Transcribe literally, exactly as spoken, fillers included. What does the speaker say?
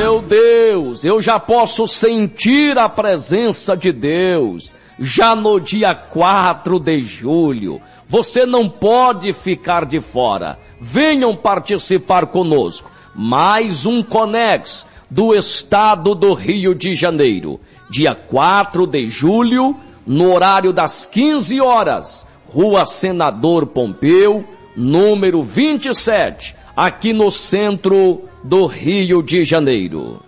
Meu Deus, eu já posso sentir a presença de Deus, já no dia quatro de julho. Você não pode ficar de fora. Venham participar conosco. Mais um Conex do estado do Rio de Janeiro. Dia quatro de julho, no horário das quinze horas. Rua Senador Pompeu, número vinte e sete, aqui no centro do Rio de Janeiro.